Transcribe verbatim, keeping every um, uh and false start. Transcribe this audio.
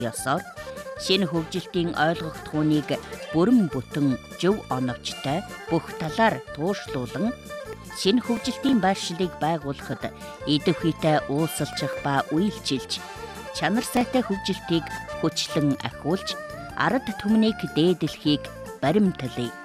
ёсоор шинэ хөгжилтийн ойлгогдохууныг бүрэн бүтэн зөв оновчтой бүх талаар туушлуулан шинэ хөгжилтийн байршлыг байгуулахад идэвхийтэй уулзалцах ба үйлчилж чанар сайтай хөгжилтийг хүчлэн ахиулж ард түмнийг дээдлэхийг баримтлая.